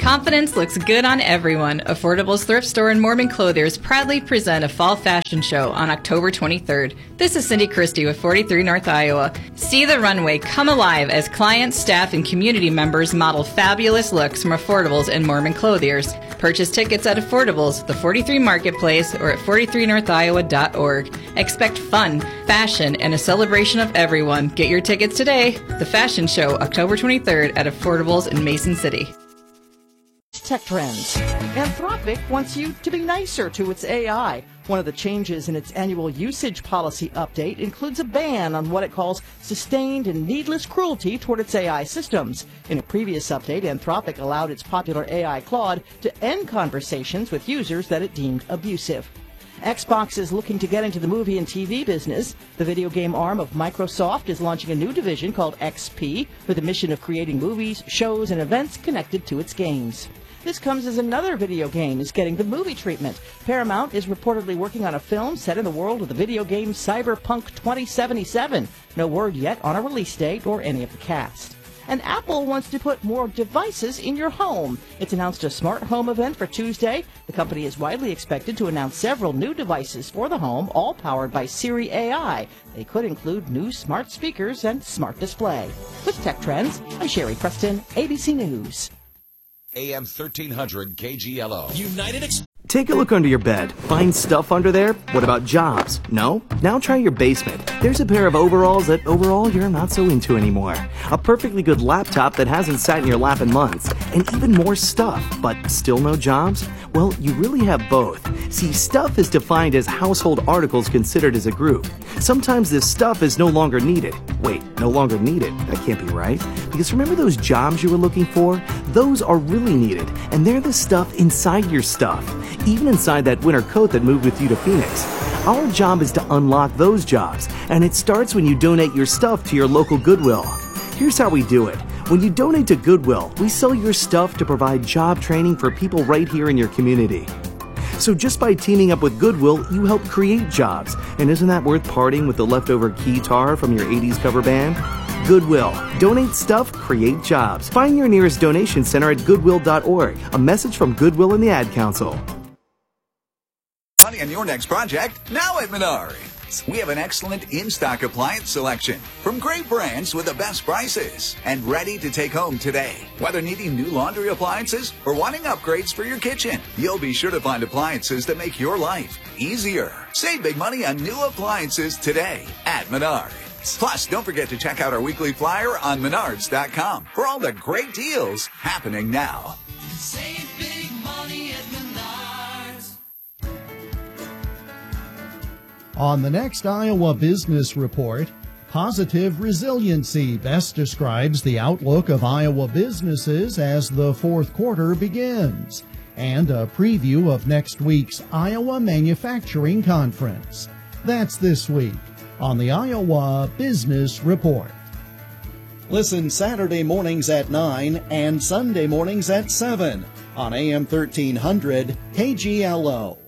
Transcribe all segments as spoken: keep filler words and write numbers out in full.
Confidence looks good on everyone. Affordable's thrift store and Mormon Clothiers proudly present a fall fashion show on October twenty-third. This is Cindy Christie with forty-three North Iowa. See the runway come alive as clients, staff, and community members model fabulous looks from Affordable's and Mormon Clothiers. Purchase tickets at Affordable's, the forty-three Marketplace, or at forty-three north iowa dot org. Expect fun, fashion, and a celebration of everyone. Get your tickets today. The fashion show, October twenty-third at Affordable's in Mason City. Tech trends. Anthropic wants you to be nicer to its A I. One of the changes in its annual usage policy update includes a ban on what it calls sustained and needless cruelty toward its A I systems. In a previous update, Anthropic allowed its popular A I Claude to end conversations with users that it deemed abusive. Xbox is looking to get into the movie and T V business. The video game arm of Microsoft is launching a new division called X P with the mission of creating movies, shows, and events connected to its games. This comes as another video game is getting the movie treatment. Paramount is reportedly working on a film set in the world of the video game Cyberpunk twenty seventy-seven. No word yet on a release date or any of the cast. And Apple wants to put more devices in your home. It's announced a smart home event for Tuesday. The company is widely expected to announce several new devices for the home, all powered by Siri A I. They could include new smart speakers and smart display. With Tech Trends, I'm Sherry Preston, A B C News. A M thirteen hundred K G L O. United Ex- Take a look under your bed. Find stuff under there? What about jobs? No? Now try your basement. There's a pair of overalls that overall you're not so into anymore. A perfectly good laptop that hasn't sat in your lap in months. And even more stuff, but still no jobs? Well, you really have both. See, stuff is defined as household articles considered as a group. Sometimes this stuff is no longer needed. Wait, no longer needed? That can't be right. Because remember those jobs you were looking for? Those are really needed, and they're the stuff inside your stuff. Even inside that winter coat that moved with you to Phoenix. Our job is to unlock those jobs, and it starts when you donate your stuff to your local Goodwill. Here's how we do it. When you donate to Goodwill, we sell your stuff to provide job training for people right here in your community. So just by teaming up with Goodwill, you help create jobs. And isn't that worth parting with the leftover keytar from your eighties cover band? Goodwill. Donate stuff, create jobs. Find your nearest donation center at goodwill dot org. A message from Goodwill and the Ad Council. Money on your next project, now at Menards. We have an excellent in-stock appliance selection from great brands with the best prices and ready to take home today. Whether needing new laundry appliances or wanting upgrades for your kitchen, you'll be sure to find appliances that make your life easier. Save big money on new appliances today at Menards. Plus, don't forget to check out our weekly flyer on menards dot com for all the great deals happening now. Save big money at Menards. On the next Iowa Business Report, positive resiliency best describes the outlook of Iowa businesses as the fourth quarter begins, and a preview of next week's Iowa Manufacturing Conference. That's this week on the Iowa Business Report. Listen Saturday mornings at nine and Sunday mornings at seven on A M thirteen hundred K G L O.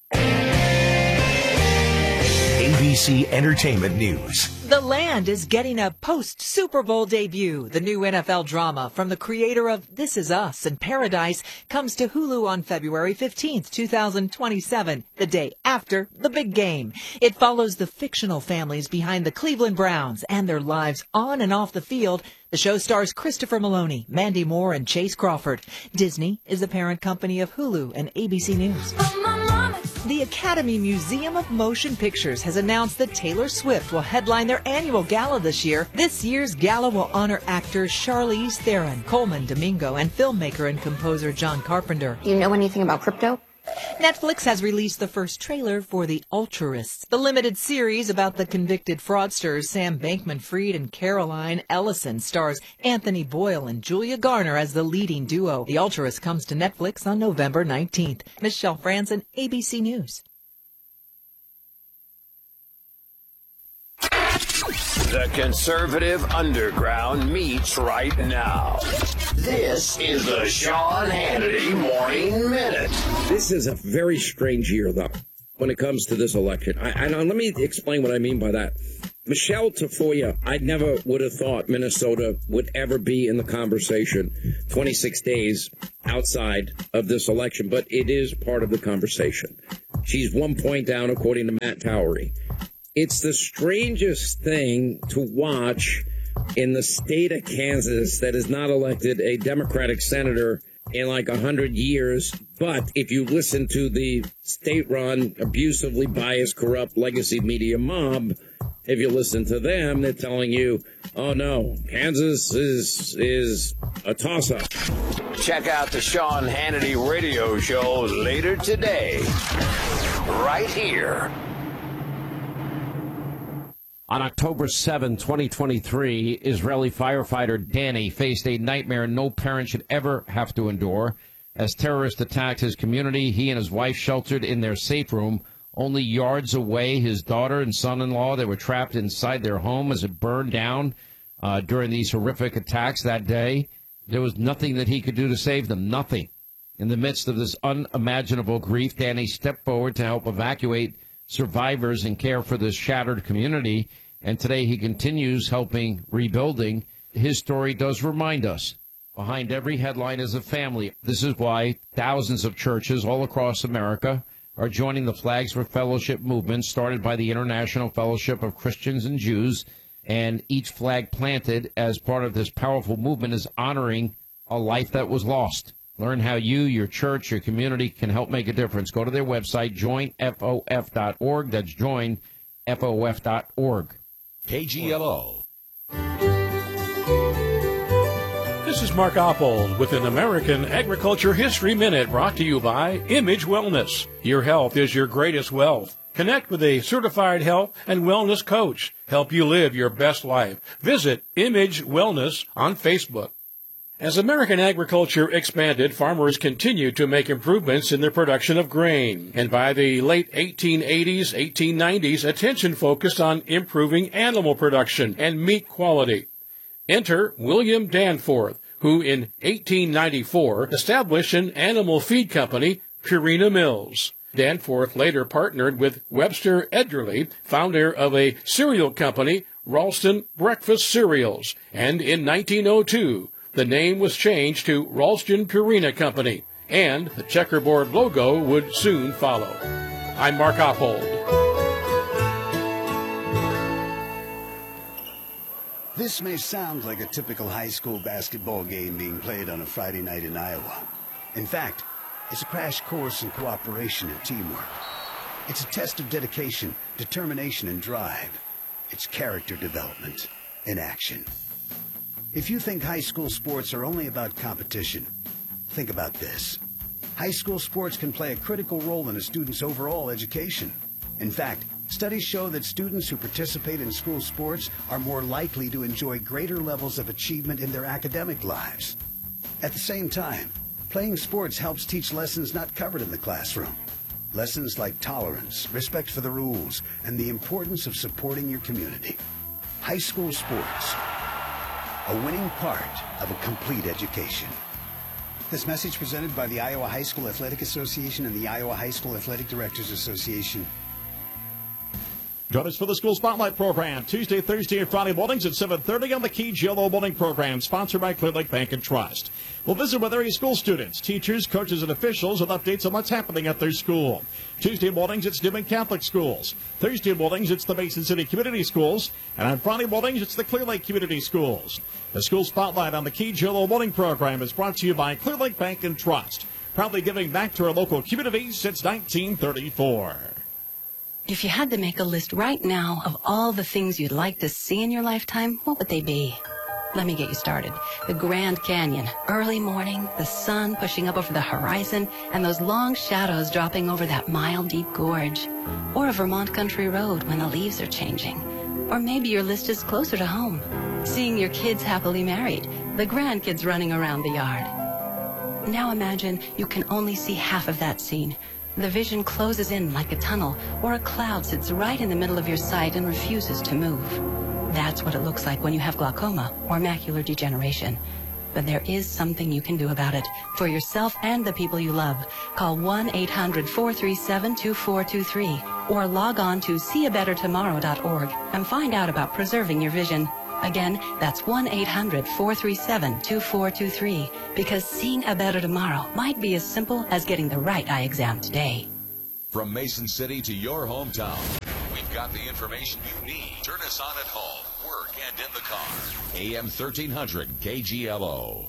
A B C Entertainment News. The Land is getting a post-Super Bowl debut. The new N F L drama from the creator of This Is Us and Paradise comes to Hulu on February fifteenth, twenty twenty-seven, the day after the big game. It follows the fictional families behind the Cleveland Browns and their lives on and off the field. The show stars Christopher Maloney, Mandy Moore, and Chase Crawford. Disney is the parent company of Hulu and A B C News. The Academy Museum of Motion Pictures has announced that Taylor Swift will headline their annual gala this year. This year's gala will honor actors Charlize Theron, Coleman Domingo, and filmmaker and composer John Carpenter. You know anything about crypto? Netflix has released the first trailer for The Altruists, the limited series about the convicted fraudsters Sam Bankman-Fried and Caroline Ellison. Stars Anthony Boyle and Julia Garner as the leading duo. The Altruists comes to Netflix on November nineteenth. Michelle Franzen, A B C News. The conservative underground meets right now. This is the Sean Hannity Morning Minute. This is a very strange year, though, when it comes to this election. I, and let me explain what I mean by that. Michelle Tafoya, I never would have thought Minnesota would ever be in the conversation twenty-six days outside of this election, but it is part of the conversation. She's one point down, according to Matt Towery. It's the strangest thing to watch in the state of Kansas that has not elected a Democratic senator in like a hundred years. But if you listen to the state-run, abusively biased, corrupt legacy media mob, if you listen to them, they're telling you, oh no, Kansas is is a toss-up. Check out the Sean Hannity radio show later today, right here. On October seventh, twenty twenty-three, Israeli firefighter Danny faced a nightmare no parent should ever have to endure. As terrorists attacked his community, he and his wife sheltered in their safe room. Only yards away, his daughter and son-in-law, they were trapped inside their home as it burned down uh, during these horrific attacks that day. There was nothing that he could do to save them, nothing. In the midst of this unimaginable grief, Danny stepped forward to help evacuate survivors and care for this shattered community. And today he continues helping rebuilding. His story does remind us, behind every headline is a family. This is why thousands of churches all across America are joining the Flags for Fellowship movement started by the International Fellowship of Christians and Jews. And each flag planted as part of this powerful movement is honoring a life that was lost. Learn how you, your church, your community can help make a difference. Go to their website, join F O F dot org. That's join F O F dot org. K G L O. This is Mark Oppold with an American Agriculture History Minute brought to you by Image Wellness. Your health is your greatest wealth. Connect with a certified health and wellness coach. Help you live your best life. Visit Image Wellness on Facebook. As American agriculture expanded, farmers continued to make improvements in their production of grain. And by the late eighteen eighties, eighteen nineties, attention focused on improving animal production and meat quality. Enter William Danforth, who in eighteen ninety-four established an animal feed company, Purina Mills. Danforth later partnered with Webster Edgerly, founder of a cereal company, Ralston Breakfast Cereals, and in nineteen oh two, the name was changed to Ralston Purina Company, and the checkerboard logo would soon follow. I'm Mark Oppold. This may sound like a typical high school basketball game being played on a Friday night in Iowa. In fact, it's a crash course in cooperation and teamwork. It's a test of dedication, determination, and drive. It's character development in action. If you think high school sports are only about competition, think about this. High school sports can play a critical role in a student's overall education. In fact, studies show that students who participate in school sports are more likely to enjoy greater levels of achievement in their academic lives. At the same time, playing sports helps teach lessons not covered in the classroom. Lessons like tolerance, respect for the rules, and the importance of supporting your community. High school sports, a winning part of a complete education. This message presented by the Iowa High School Athletic Association and the Iowa High School Athletic Directors Association. Join us for the School Spotlight program Tuesday, Thursday, and Friday mornings at seven thirty on the K G L O morning program, sponsored by Clear Lake Bank and Trust. We'll visit with area school students, teachers, coaches, and officials with updates on what's happening at their school. Tuesday mornings, it's Newman Catholic Schools. Thursday mornings, it's the Mason City Community Schools. And on Friday mornings, it's the Clear Lake Community Schools. The School Spotlight on the K G L O morning program is brought to you by Clear Lake Bank and Trust, proudly giving back to our local communities since nineteen thirty-four. If you had to make a list right now of all the things you'd like to see in your lifetime, what would they be? Let me get you started. The Grand Canyon, early morning, the sun pushing up over the horizon, and those long shadows dropping over that mile-deep gorge. Or a Vermont country road when the leaves are changing. Or maybe your list is closer to home. Seeing your kids happily married, the grandkids running around the yard. Now imagine you can only see half of that scene. The vision closes in like a tunnel, or a cloud sits right in the middle of your sight and refuses to move. That's what it looks like when you have glaucoma or macular degeneration. but there is something you can do about it for yourself and the people you love. Call one eight hundred four three seven two four two three or log on to see a better tomorrow dot org and find out about preserving your vision. Again, that's one eight hundred four three seven two four two three, because seeing a better tomorrow might be as simple as getting the right eye exam today. From Mason City to your hometown, we've got the information you need. Turn us on at home, work, and in the car. A M thirteen hundred K G L O.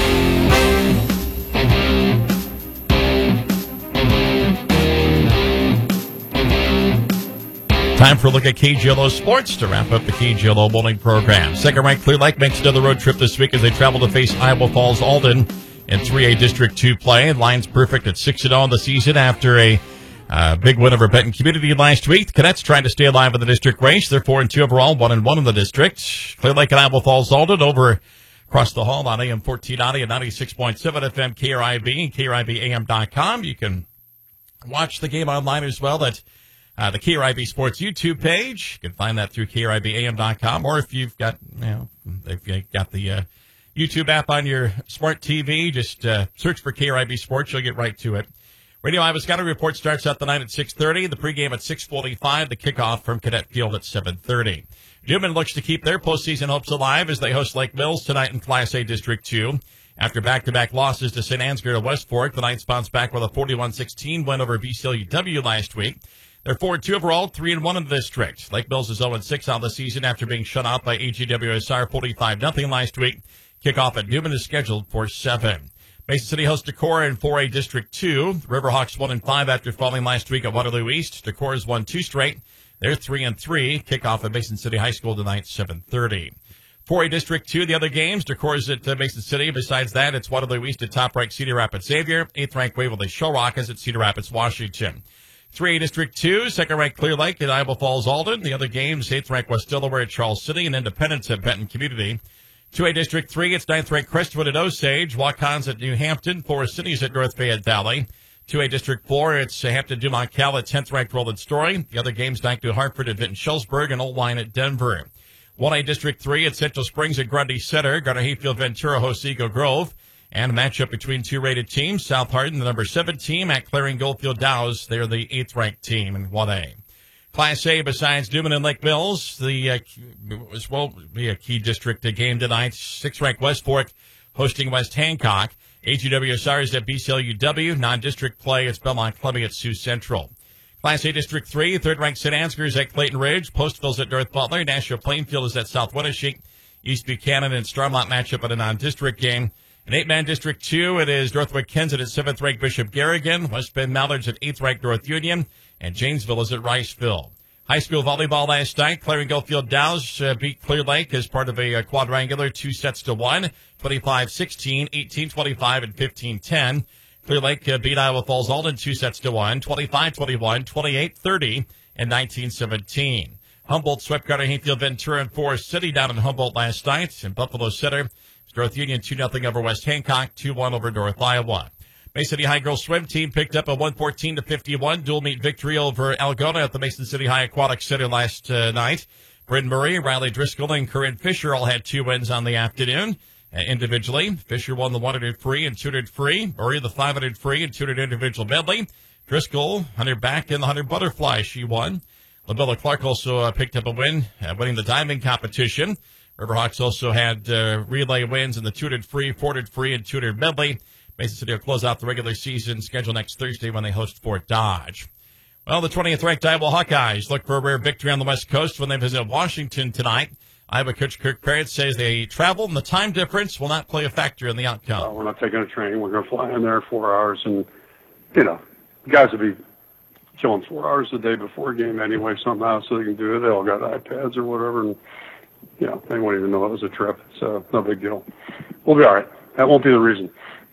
Time for a look at K G L O Sports to wrap up the K G L O bowling program. Second-ranked Clear Lake makes another road trip this week as they travel to face Iowa Falls Alden in three A District two play. Line's perfect at six and oh in the season after a uh, big win over Benton Community last week. The Cadets trying to stay alive in the district race. They're four and two overall, one and one in the district. Clear Lake and Iowa Falls Alden over across the hall on A M fourteen ninety and ninety-six point seven F M K R I B and K R I B A M dot com. You can watch the game online as well at Uh, the K R I B Sports YouTube page. You can find that through K R I B A M dot com, or if you've got, you know, they've got the uh, YouTube app on your smart T V, just uh, search for K R I B Sports. You'll get right to it. Radio Iowa Scouting Report starts out the night at six thirty, the pregame at six forty-five, the kickoff from Cadet Field at seven thirty. Newman looks to keep their postseason hopes alive as they host Lake Mills tonight in Class A District two. After back-to-back losses to Saint Ansgar and West Fork, the Knights bounced back with a forty-one sixteen win over B C L U W last week. They're four and two overall, three and one in the district. Lake Mills is oh and six on the season after being shut out by A G W S R forty-five nothing last week. Kickoff at Newman is scheduled for seven. Mason City hosts Decorah in four A District two. Riverhawks one and five after falling last week at Waterloo East. Decorah's won two straight. They're three and three. Kickoff at Mason City High School tonight, seven thirty. four A District two, the other games. Decorah's at uh, Mason City. Besides that, it's Waterloo East at top-ranked Cedar Rapids Xavier. eighth-ranked Waverly Shellrock is at Cedar Rapids, Washington. three A District two, second-ranked Clear Lake at Iowa Falls Alden. The other games, eighth-ranked West Delaware at Charles City and Independence at Benton Community. two A District three, it's ninth-ranked Crestwood at Osage. Waukons at New Hampton. Forest Cities at North Fayette Valley. two A District four, it's Hampton Dumont Cal at tenth-ranked Roland Story. The other games, Dyke New Hartford at Vinton Schellsburg and Old Line at Denver. one A District three, it's Central Springs at Grundy Center. Garner Hayfield Ventura hosts Eagle Grove. And a matchup between two rated teams. South Hardin, the number seven team, at Claring Goldfield Dows. They're the eighth-ranked team in one A. Class A, besides Newman and Lake Mills, the uh, as well be a key district game tonight. sixth-ranked West Fork hosting West Hancock. A G W S R is at B C L U W. Non-district play, it's Belmont Clubbing at Sioux Central. Class A District three, third-ranked Saint Ansgar is at Clayton Ridge. Postville's at North Butler. Nashua Plainfield is at South Wenatchee. East Buchanan and Starmont matchup at a non-district game. In eight-man District two, it is Northwood Kensett at seventh-ranked Bishop Garrigan. West Bend Mallards at eighth-ranked North Union. And Janesville is at Riceville. High school volleyball last night. Claring Goldfield Dows uh, beat Clear Lake as part of a, a quadrangular, two sets to one. twenty-five sixteen, eighteen twenty-five, and fifteen ten. Clear Lake uh, beat Iowa Falls Alden two sets to one. twenty-five twenty-one, twenty-eight thirty, and nineteen seventeen. Humboldt swept Garner Hayfield Ventura and Forest City down in Humboldt last night. In Buffalo Center, North Union two nothing over West Hancock, two one over North Iowa. Mason City High girls swim team picked up a one fourteen to fifty-one dual meet victory over Algona at the Mason City High Aquatic Center last uh, night. Bryn Murray, Riley Driscoll, and Corinne Fisher all had two wins on the afternoon. Uh, individually, Fisher won the one hundred free and two hundred free. Murray the five hundred free and two hundred individual medley. Driscoll, one hundred back in the one hundred butterfly, she won. LaBella Clark also uh, picked up a win, uh, winning the diving competition. Riverhawks also had uh, relay wins in the two hundred free, four hundred free, and two hundred medley. Mason City will close out the regular season schedule next Thursday when they host Fort Dodge. Well, the twentieth-ranked Iowa Hawkeyes look for a rare victory on the West Coast when they visit Washington tonight. Iowa coach Kirk Parrott says they travel and the time difference will not play a factor in the outcome. Uh, we're not taking a train. We're going to fly in there four hours, and, you know, guys will be killing four hours a day before a game anyway somehow so they can do it. They all got iPads or whatever, and you know, they won't even know it was a trip, so no big deal. We'll be all right. That won't be the reason.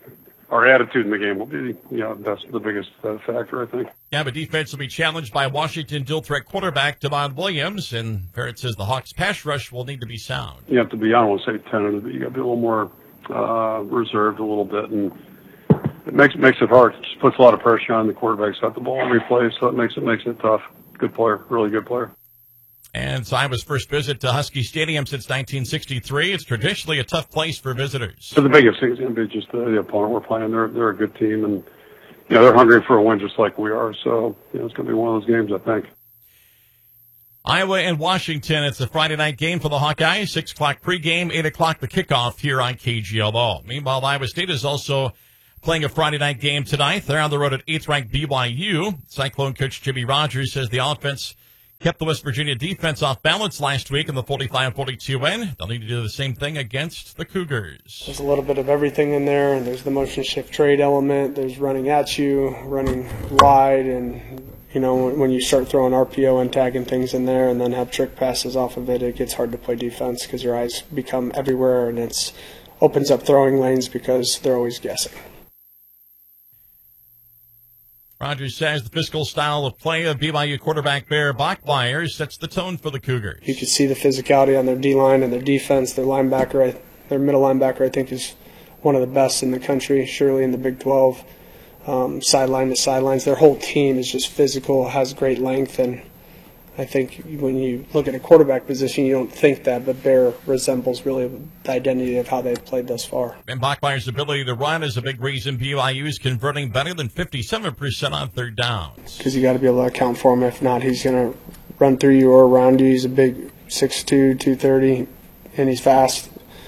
Our attitude in the game will be, you know, that's the biggest uh, factor, I think. Yeah, but defense will be challenged by Washington dual-threat quarterback Devon Williams, and Parrott says the Hawks' pass rush will need to be sound. You have to be, I don't want to say tentative, but you got to be a little more uh, reserved a little bit, and it makes makes it hard. It just puts a lot of pressure on the quarterback's got the ball in replay, so it makes it makes it tough. Good player, really good player. And it's Iowa's first visit to Husky Stadium since nineteen sixty-three. It's traditionally a tough place for visitors. So the biggest thing is going to be just the, the opponent we're playing. They're they're a good team, and you know they're hungry for a win just like we are. So you know it's going to be one of those games, I think. Iowa and Washington. It's a Friday night game for the Hawkeyes. Six o'clock pregame, eight o'clock the kickoff here on K G L O. Meanwhile, Iowa State is also playing a Friday night game tonight. They're on the road at eighth-ranked B Y U. Cyclone coach Jimmy Rogers says the offense kept the West Virginia defense off balance last week in the forty-five forty-two win. They'll need to do the same thing against the Cougars. There's a little bit of everything in there, and there's the motion shift trade element. There's running at you, running wide, and you know when you start throwing R P O and tagging things in there, and then have trick passes off of it, it gets hard to play defense because your eyes become everywhere, and it's opens up throwing lanes because they're always guessing. Rogers says the physical style of play of B Y U quarterback Bear Bachmeier sets the tone for the Cougars. You can see the physicality on their D-line and their defense. Their linebacker, their middle linebacker, I think, is one of the best in the country, surely in the Big twelve. Um, sideline to sidelines. Their whole team is just physical, has great length, and I think when you look at a quarterback position, you don't think that, but Bear resembles really the identity of how they've played thus far. And Bachmeier's ability to run is a big reason B Y U is converting better than fifty-seven percent on third downs. Because you got to be able to account for him. If not, he's going to run through you or around you. He's a big six two, two thirty, and he's fast.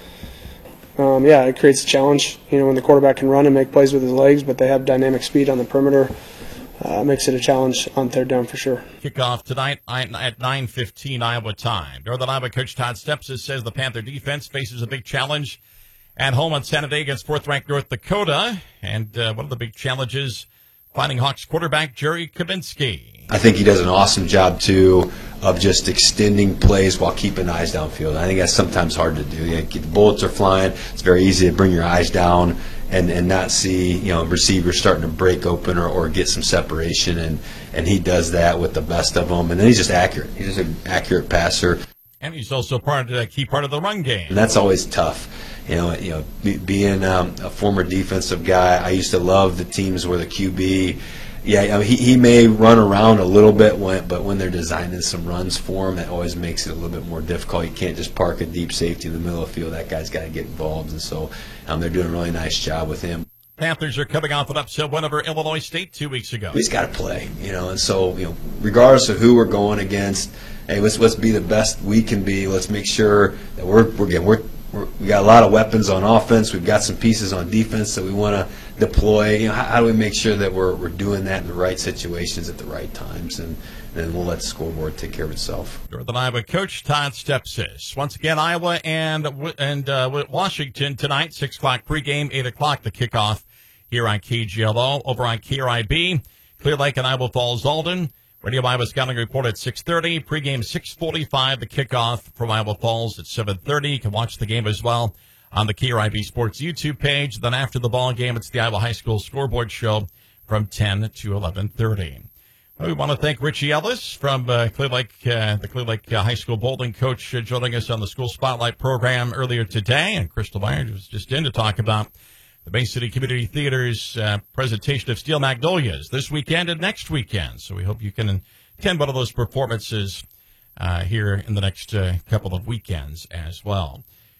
Um, yeah, it creates a challenge. You know, when the quarterback can run and make plays with his legs, but they have dynamic speed on the perimeter. Uh, makes it a challenge on third down for sure. Kickoff tonight at nine fifteen Iowa time. Northern Iowa coach Todd Stepsis says the Panther defense faces a big challenge at home on Saturday against fourth-ranked North Dakota. And uh, one of the big challenges, finding Hawks quarterback Jerry Kabinski. I think he does an awesome job, too, of just extending plays while keeping eyes downfield. I think that's sometimes hard to do. You know, the bullets are flying. It's very easy to bring your eyes down and, and not see, you know, receivers starting to break open or, or get some separation. And, and he does that with the best of them. And then he's just accurate. He's just an accurate passer. And he's also part of a key part of the run game. And that's always tough. You know, you know, be, being um, a former defensive guy, I used to love the teams where the Q B, yeah, I mean, he, he may run around a little bit, when, but when they're designing some runs for him, that always makes it a little bit more difficult. You can't just park a deep safety in the middle of the field. That guy's got to get involved, and so um, they're doing a really nice job with him. Panthers are coming off an upset win over Illinois State two weeks ago. He's got to play, you know, and so, you know, regardless of who we're going against, hey, let's let's be the best we can be. Let's make sure that we're we're getting we're, we're we got a lot of weapons on offense. We've got some pieces on defense that we want to deploy. You know, how, how do we make sure that we're we're doing that in the right situations at the right times, and then we'll let the scoreboard take care of itself. Northern Iowa coach Todd Stepsis. Once again, Iowa and and uh, Washington tonight, six o'clock pregame, eight o'clock the kickoff here on K G L O. Over on K R I B, Clear Lake and Iowa Falls, Alden. Radio Iowa Scouting Report at six thirty. Pregame six forty-five. The kickoff from Iowa Falls at seven thirty. You can watch the game as well on the K R I B Sports YouTube page. Then after the ball game, it's the Iowa High School Scoreboard Show from ten to eleven thirty. Well, we want to thank Richie Ellis from uh, Clear Lake, uh, the Clear Lake uh, High School bowling coach, uh, joining us on the School Spotlight program earlier today. And Crystal Byers was just in to talk about the Bay City Community Theater's uh, presentation of Steel Magnolias this weekend and next weekend. So we hope you can attend one of those performances uh, here in the next uh, couple of weekends as well.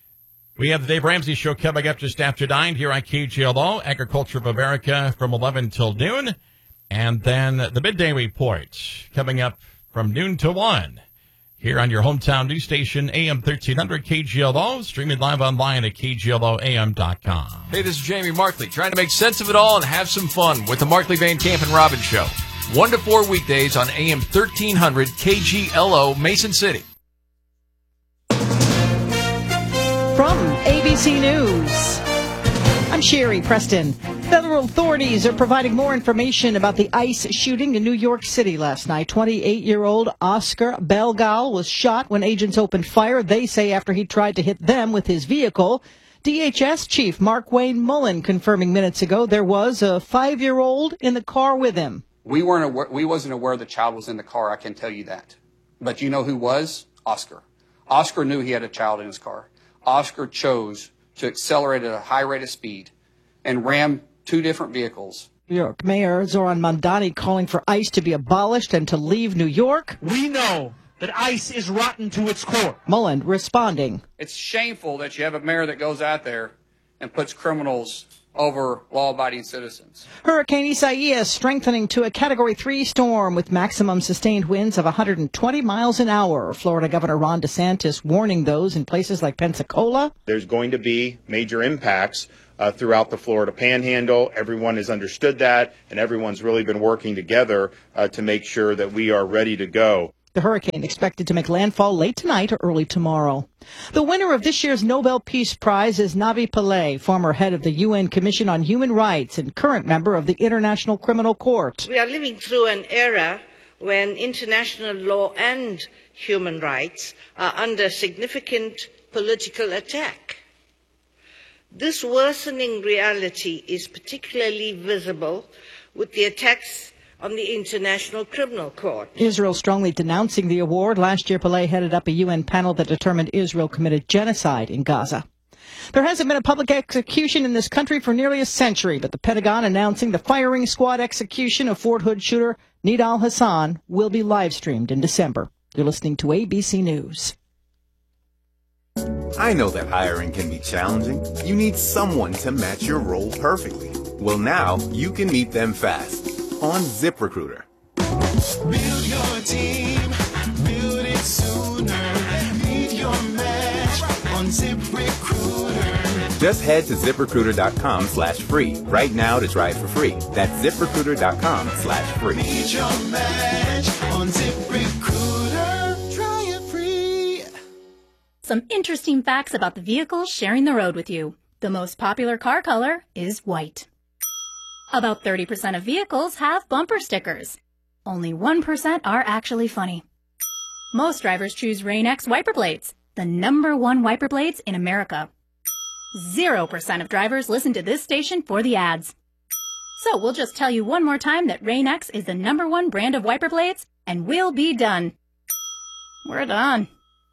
We have the Dave Ramsey Show coming up just after nine here on K G L O, Agriculture of America from eleven till noon. And then the Midday Report coming up from noon to one here on your hometown news station, A M thirteen hundred K G L O, streaming live online at K G L O A M dot com. Hey, this is Jamie Markley, trying to make sense of it all and have some fun with the Markley Van Camp and Robbins Show. one to four weekdays on A M thirteen hundred K G L O, Mason City. From A B C News, I'm Sherry Preston. Federal authorities are providing more information about the ICE shooting in New York City last night. twenty-eight-year-old Oscar Belgal was shot when agents opened fire, they say, after he tried to hit them with his vehicle. D H S Chief Mark Wayne Mullen confirming minutes ago there was a five-year-old in the car with him. We weren't aware, we wasn't aware the child was in the car, I can tell you that. But you know who was? Oscar. Oscar knew he had a child in his car. Oscar chose to accelerate at a high rate of speed and ram two different vehicles. New York Mayor Zoran Mandani calling for ICE to be abolished and to leave New York. We know that ICE is rotten to its core. Mullen responding. It's shameful that you have a mayor that goes out there and puts criminals over law-abiding citizens. Hurricane Isaias strengthening to a Category three storm with maximum sustained winds of one hundred twenty miles an hour. Florida Governor Ron DeSantis warning those in places like Pensacola. There's going to be major impacts uh, throughout the Florida Panhandle. Everyone has understood that, and everyone's really been working together uh, to make sure that we are ready to go. The hurricane expected to make landfall late tonight or early tomorrow. The winner of this year's Nobel Peace Prize is Navi Pillay, former head of the U N Commission on Human Rights and current member of the International Criminal Court. We are living through an era when international law and human rights are under significant political attack. This worsening reality is particularly visible with the attacks on the International Criminal Court. Israel strongly denouncing the award. Last year, Pillay headed up a U N panel that determined Israel committed genocide in Gaza. There hasn't been a public execution in this country for nearly a century, but the Pentagon announcing the firing squad execution of Fort Hood shooter Nidal Hassan will be live-streamed in December. You're listening to A B C News. I know that hiring can be challenging. You need someone to match your role perfectly. Well, now you can meet them fast on ZipRecruiter. Build your team, build it sooner. Meet your match on ZipRecruiter. Just head to ZipRecruiter.com slash free right now to try it for free. That's ZipRecruiter.com slash free. Meet your match on ZipRecruiter. Try it free. Some interesting facts about the vehicles sharing the road with you. The most popular car color is white. About thirty percent of vehicles have bumper stickers. Only one percent are actually funny. Most drivers choose Rain-X wiper blades, the number one wiper blades in America. Zero percent of drivers listen to this station for the ads. So we'll just tell you one more time that Rain-X is the number one brand of wiper blades, and we'll be done. We're done.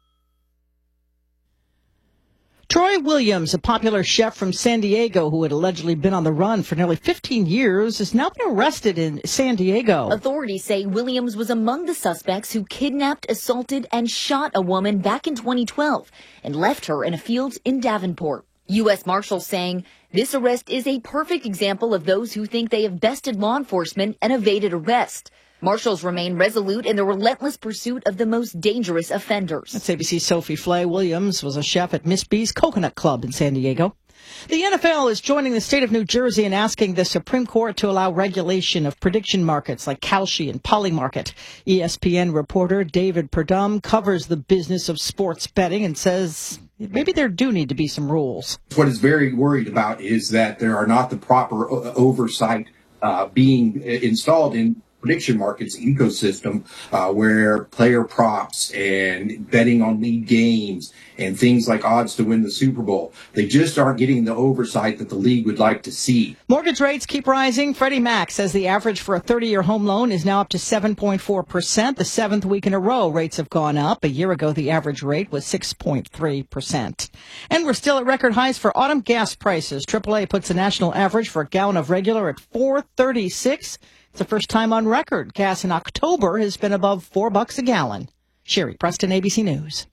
Troy Williams, a popular chef from San Diego who had allegedly been on the run for nearly fifteen years, has now been arrested in San Diego. Authorities say Williams was among the suspects who kidnapped, assaulted, and shot a woman back in twenty twelve and left her in a field in Davenport. U S Marshals saying this arrest is a perfect example of those who think they have bested law enforcement and evaded arrest. Marshals remain resolute in the relentless pursuit of the most dangerous offenders. That's A B C's Sophie Flay. Williams was a chef at Miss B's Coconut Club in San Diego. The N F L is joining the state of New Jersey in asking the Supreme Court to allow regulation of prediction markets like Kalshi and Polymarket. E S P N reporter David Perdum covers the business of sports betting and says maybe there do need to be some rules. What is very worried about is that there are not the proper oversight uh, being installed in prediction markets ecosystem uh, where player props and betting on league games and things like odds to win the Super Bowl, they just aren't getting the oversight that the league would like to see. Mortgage rates keep rising. Freddie Mac says the average for a thirty-year home loan is now up to seven point four percent. The seventh week in a row, rates have gone up. A year ago, the average rate was six point three percent. And we're still at record highs for autumn gas prices. triple A puts the national average for a gallon of regular at four thirty-six. It's the first time on record. Gas in October has been above four bucks a gallon. Sherry Preston, A B C News.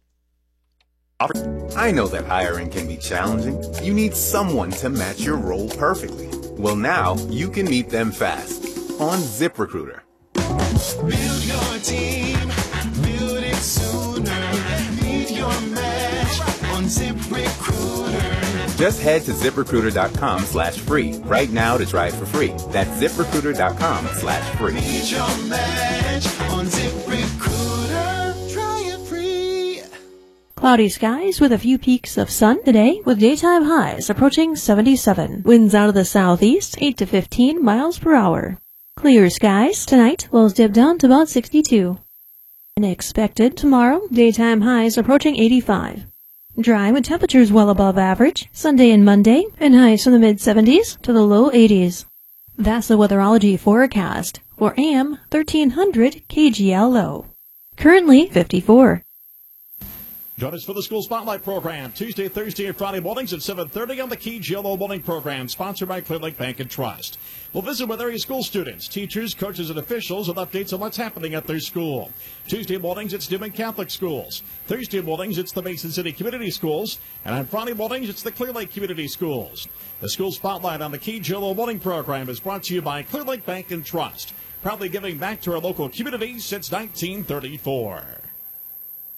I know that hiring can be challenging. You need someone to match your role perfectly. Well, now you can meet them fast on ZipRecruiter. Build your team, build it sooner. Meet your match on ZipRecruiter. Just head to ZipRecruiter.com slash free right now to try it for free. That's ZipRecruiter.com slash free. Meet your match on ZipRecruiter. Try it free. Cloudy skies with a few peaks of sun today, with daytime highs approaching seventy-seven. Winds out of the southeast, eight to fifteen miles per hour. Clear skies tonight, lows dip down to about sixty-two. And expected tomorrow, daytime highs approaching eighty-five. Dry with temperatures well above average, Sunday and Monday, and highs from the mid-seventies to the low eighties. That's the weatherology forecast for A M thirteen hundred K G L O. Currently fifty-four. Join us for the School Spotlight program Tuesday, Thursday, and Friday mornings at seven thirty on the Key G L O morning program, sponsored by Clear Lake Bank and Trust. We'll visit with area school students, teachers, coaches, and officials with updates on what's happening at their school. Tuesday mornings, it's Newman Catholic Schools. Thursday mornings, it's the Mason City Community Schools. And on Friday mornings, it's the Clear Lake Community Schools. The School Spotlight on the Key G L O morning program is brought to you by Clear Lake Bank and Trust, proudly giving back to our local community since nineteen thirty-four.